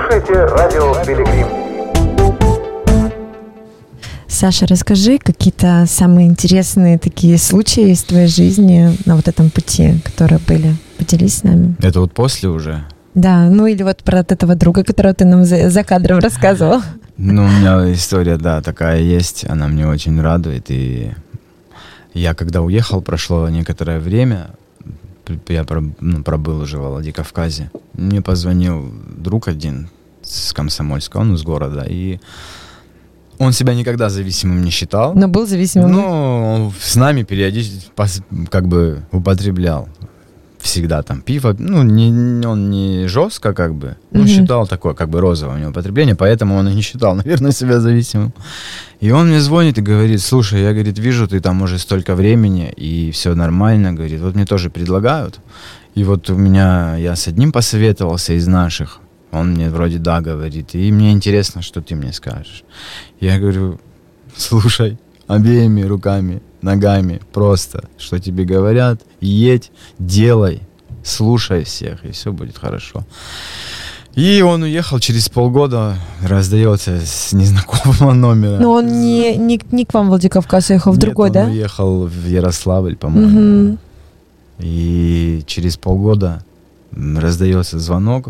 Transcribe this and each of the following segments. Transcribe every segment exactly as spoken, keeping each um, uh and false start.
слушаете радио Пилигрим. Саша, расскажи какие-то самые интересные такие случаи из твоей жизни на вот этом пути, которые были. Поделись с нами. Это вот после уже? Да, ну или вот про этого друга, которого ты нам за, за кадром рассказывал. Ну, у меня история, да, такая есть. Она мне очень радует. И я, когда уехал, прошло некоторое время. Я ну, пробыл уже в Владикавказе. Мне позвонил друг один с Комсомольска, он из города. И он себя никогда зависимым не считал. Но был зависимым? Ну, он с нами периодически как бы употреблял. Всегда там пиво, ну, не, он не жестко как бы, но mm-hmm. считал такое как бы розовое у него потребление, поэтому он и не считал, наверное, себя зависимым. И он мне звонит и говорит: слушай, я, говорит, вижу, ты там уже столько времени, и все нормально, говорит, вот мне тоже предлагают. И вот у меня, я с одним посоветовался из наших, он мне вроде да говорит, и мне интересно, что ты мне скажешь. Я говорю: слушай, обеими руками, ногами, просто, что тебе говорят, едь, делай, слушай всех, и все будет хорошо. И он уехал, через полгода раздается с незнакомого номера. Но он не, не, не к вам в Владикавказ уехал, в Нет, другой, он да? он уехал в Ярославль, по-моему. Угу. И через полгода раздается звонок: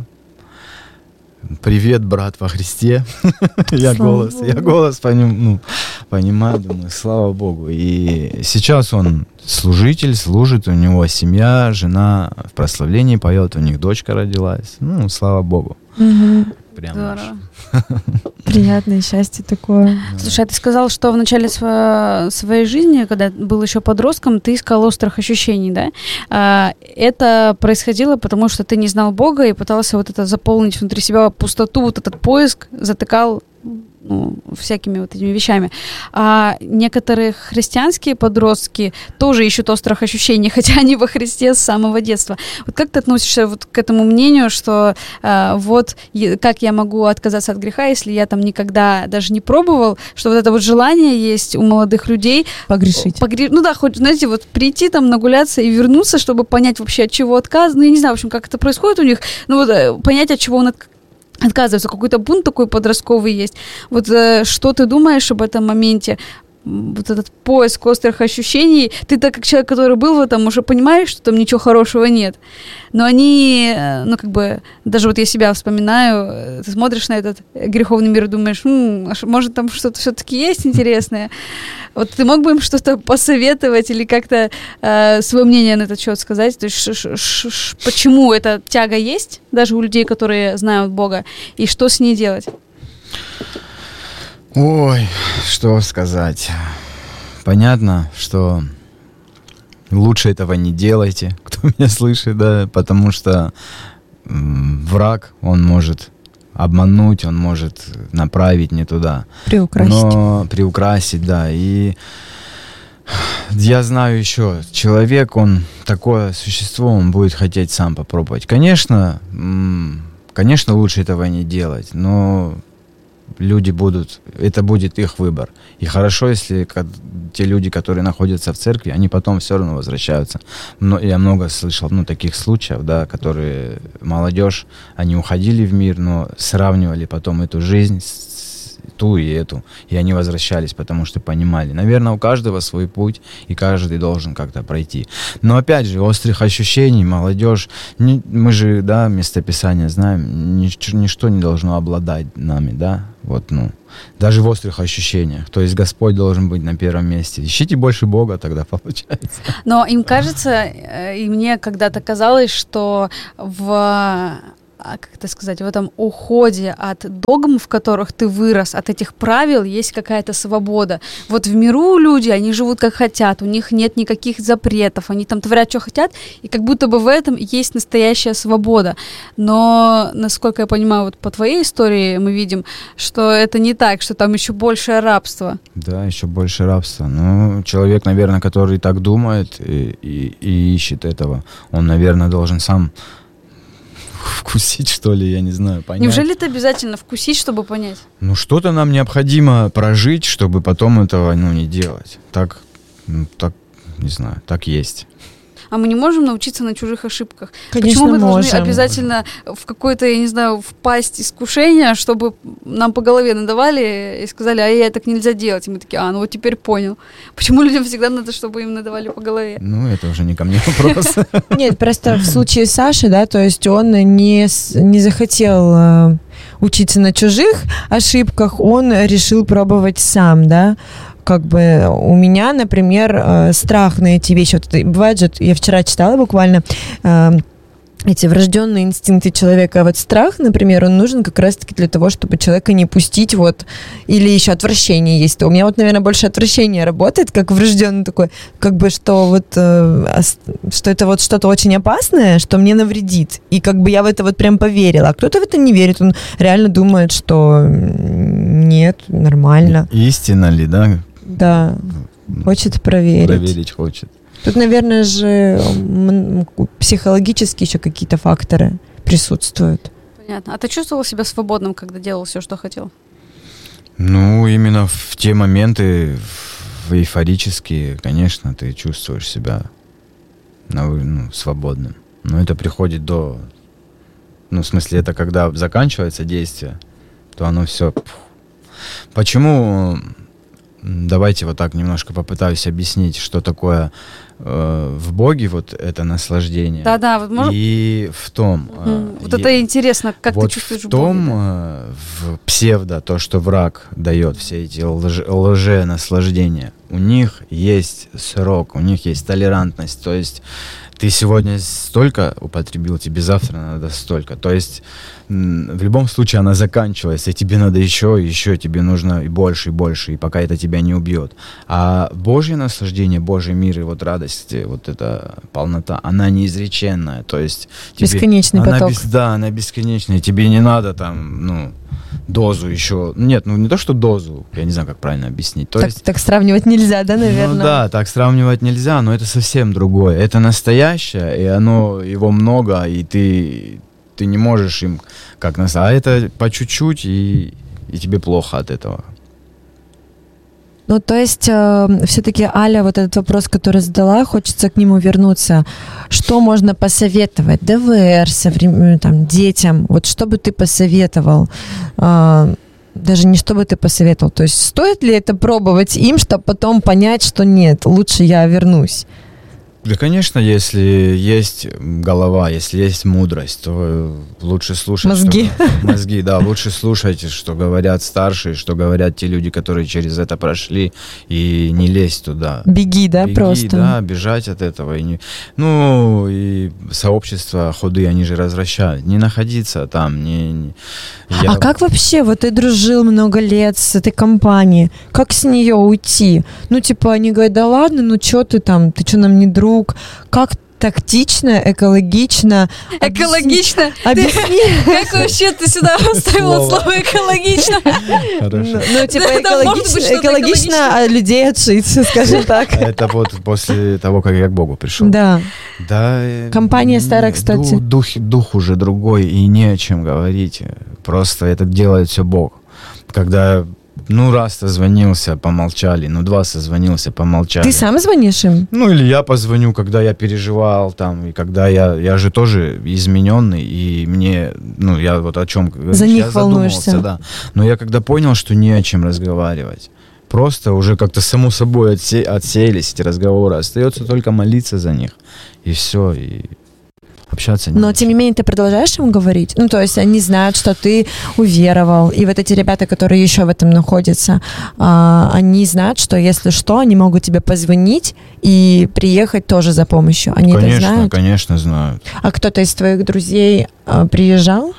привет, брат во Христе. я голос, Богу. я голос поним, ну, понимаю, думаю, слава Богу. И сейчас он служитель, служит, у него семья, жена в прославлении поет, у них дочка родилась. Ну, слава Богу. Угу. Прям приятное счастье такое. Слушай, а ты сказал, что в начале сво- своей жизни, когда был еще подростком, ты искал острых ощущений, да? А, это происходило потому, что ты не знал Бога и пытался вот это заполнить внутри себя пустоту, вот этот поиск затыкал, ну, всякими вот этими вещами. А некоторые христианские подростки тоже ищут острых ощущений, хотя они во Христе с самого детства. Вот как ты относишься вот к этому мнению, что а, вот е- как я могу отказаться от греха, если я там никогда даже не пробовал, что вот это вот желание есть у молодых людей погрешить. Погре... Ну да, хоть, знаете, вот прийти там, нагуляться и вернуться, чтобы понять вообще, от чего отказ. Ну, я не знаю, в общем, как это происходит у них, ну вот понять, от чего он от... отказывается, какой-то бунт такой подростковый есть. Вот э, что ты думаешь об этом моменте? Вот этот поиск острых ощущений. Ты, так как человек, который был в этом, уже понимаешь, что там ничего хорошего нет. Но они, ну как бы, даже вот я себя вспоминаю, ты смотришь на этот греховный мир и думаешь, м-м, может там что-то все-таки есть интересное. Вот ты мог бы им что-то посоветовать или как-то э, свое мнение на этот счет сказать? То есть ш- ш- ш- почему эта тяга есть, даже у людей, которые знают Бога, и что с ней делать? Ой, что сказать. Понятно, что лучше этого не делайте, кто меня слышит, да, потому что м, враг, он может обмануть, он может направить не туда. Приукрасить. Но приукрасить, да. И я знаю еще, человек, он такое существо, он будет хотеть сам попробовать. Конечно, м, конечно, лучше этого не делать, но люди будут, это будет их выбор. И хорошо, если те люди, которые находятся в церкви, они потом все равно возвращаются. Но я много слышал, ну, таких случаев, да, которые молодежь, они уходили в мир, но сравнивали потом эту жизнь с ту и эту, и они возвращались, потому что понимали. Наверное, у каждого свой путь, и каждый должен как-то пройти. Но опять же, острых ощущений, молодежь, не, мы же, да, местописание знаем, нич- ничто не должно обладать нами, да, вот, ну, даже в острых ощущениях. То есть Господь должен быть на первом месте. Ищите больше Бога, тогда получается. Но им кажется, и мне когда-то казалось, что в... как это сказать, в этом уходе от догм, в которых ты вырос, от этих правил, есть какая-то свобода. Вот в миру люди, они живут как хотят, у них нет никаких запретов, они там творят, что хотят, и как будто бы в этом есть настоящая свобода. Но, насколько я понимаю, вот по твоей истории мы видим, что это не так, что там еще большее рабство. Да, еще больше рабства. Ну, человек, наверное, который так думает и, и, и ищет этого, он, наверное, должен сам вкусить, что ли, я не знаю, понять. Неужели это обязательно вкусить, чтобы понять? Ну, что-то нам необходимо прожить, чтобы потом этого, ну, не делать. Так, ну, так, не знаю, так есть. а мы не можем научиться на чужих ошибках. Конечно, Почему мы можем. должны обязательно в какое-то, я не знаю, впасть искушение, чтобы нам по голове надавали и сказали, а я так нельзя делать. И мы такие, а, ну вот теперь понял. Почему людям всегда надо, чтобы им надавали по голове? Ну, это уже не ко мне вопрос. Нет, просто в случае Саши, да, то есть он не, не захотел э, учиться на чужих ошибках, он решил пробовать сам, да. Как бы у меня, например, э, страх на эти вещи. Вот, бывает же, я вчера читала буквально э, эти врожденные инстинкты человека. Вот страх, например, он нужен как раз-таки для того, чтобы человека не пустить вот, или еще отвращение есть. У меня вот, наверное, больше отвращение работает, как врожденный такой, как бы, что вот, э, что это вот что-то очень опасное, что мне навредит. И как бы я в это вот прям поверила. А кто-то в это не верит, он реально думает, что нет, нормально. Истина ли, да? Да, хочет проверить. Проверить хочет. Тут, наверное же, психологически еще какие-то факторы присутствуют. Понятно. А ты чувствовал себя свободным, когда делал все, что хотел? Ну, именно в те моменты, в эйфорические, конечно, ты чувствуешь себя ну, свободным. Но это приходит до... Ну, в смысле, это когда заканчивается действие, то оно все... Почему... Давайте вот так немножко попытаюсь объяснить, что такое э, в Боге вот это наслаждение. Да-да, вот можем... И в том... Э, вот это и, интересно, как вот ты чувствуешь в том, Боге, да? э, в псевдо, то, что враг дает, все эти лже, лже-наслаждения, у них есть срок, у них есть толерантность, то есть ты сегодня столько употребил, тебе завтра надо столько. То есть в любом случае она заканчивается, и тебе надо еще, еще, тебе нужно и больше, и больше, и пока это тебя не убьет. А Божье наслаждение, Божий мир и вот радость, вот эта полнота, она неизреченная. То есть тебе, бесконечный она поток. Без, да, она бесконечная, тебе не надо там, ну, дозу еще. Нет, ну не то, что дозу, я не знаю, как правильно объяснить. То так, есть, так сравнивать нельзя, да, наверное? Ну да, так сравнивать нельзя, но это совсем другое. Это настоящее, и оно, его много, и ты, ты не можешь им как нас... А это по чуть-чуть, и, и тебе плохо от этого. Ну, то есть, э, все-таки, Аля, вот этот вопрос, который задала, хочется к нему вернуться. Что можно посоветовать ДВР, соврем... там, детям? Вот что бы ты посоветовал? Э, даже не что бы ты посоветовал. То есть, стоит ли это пробовать им, чтобы потом понять, что нет, лучше я вернусь? Да, конечно, если есть голова, если есть мудрость, то лучше слушать... Мозги. Что, мозги, да, лучше слушать, что говорят старшие, что говорят те люди, которые через это прошли, и не лезть туда. Беги, да, Беги, просто? да, бежать от этого. И не... Ну, и сообщества худы, они же развращают. Не находиться там, не... не... Я... А как вообще, вот ты дружил много лет с этой компанией, как с нее уйти? Ну, типа, они говорят, да ладно, ну что ты там, ты что, нам не друг? Как тактично, экологично. Экологично? Объясни. Как вообще ты сюда вставила слово экологично? Хорошо. Ну, типа, экологично людей отшить, скажем так. Это вот после того, как я к Богу пришел. Да. Да. Компания старая, кстати. Дух, дух уже другой, и не о чем говорить. Просто это делает все Бог. Когда... Ну, раз созвонился, помолчали, ну, два созвонился, помолчали. Ты сам звонишь им? Ну, или я позвоню, когда я переживал там, и когда я, я же тоже измененный, и мне, ну, я вот о чем говоришь, За них я волнуешься. задумался, да. Но я когда понял, что не о чем разговаривать, просто уже как-то само собой отсе, отсеялись эти разговоры, остается только молиться за них, и все, и... общаться. Но, тем не менее, ты продолжаешь им говорить? Ну, то есть они знают, что ты уверовал, и вот эти ребята, которые еще в этом находятся, а, они знают, что если что, они могут тебе позвонить и приехать тоже за помощью. Они конечно, это знают? Конечно, знают. А кто-то из твоих друзей а, приезжал?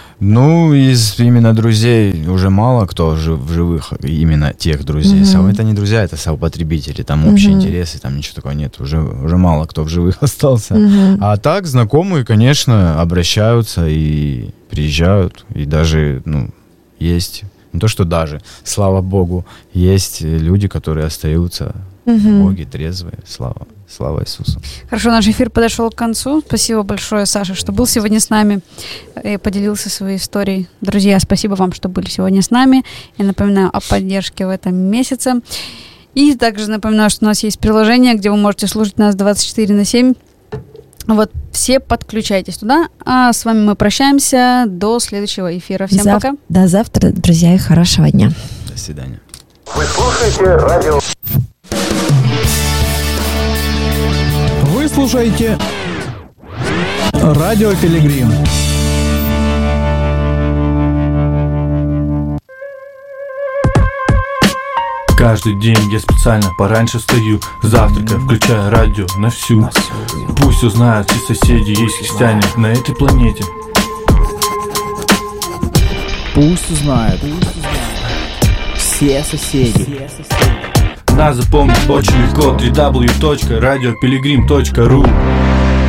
Ну, из именно друзей уже мало кто жив, в живых, именно тех друзей. Mm-hmm. Это не друзья, это соупотребители, там общие Mm-hmm. интересы, там ничего такого нет. Уже, уже мало кто в живых остался. Mm-hmm. А так знакомые, конечно, обращаются и приезжают. И даже, ну, есть, не то что даже, слава Богу, есть люди, которые остаются Mm-hmm. в Боге трезвые. Слава. Слава Иисусу. Хорошо, наш эфир подошел к концу. Спасибо большое, Саша, что был сегодня с нами и поделился своей историей. Друзья, спасибо вам, что были сегодня с нами. Я напоминаю о поддержке в этом месяце. И также напоминаю, что у нас есть приложение, где вы можете слушать нас двадцать четыре на семь. Вот, все подключайтесь туда. А с вами мы прощаемся до следующего эфира. Всем Зав- пока. До завтра, друзья, и хорошего дня. До свидания. Вы слушаете радио... Вы слушаете Радио Пилигрим. Каждый день я специально пораньше встаю, завтракаю, включаю радио на всю. Пусть узнают все соседи, есть христиане на этой планете. Пусть узнают все соседи. Нас запомнить очень легко. дабл ю дабл ю дабл ю точка радио пилигрим точка ру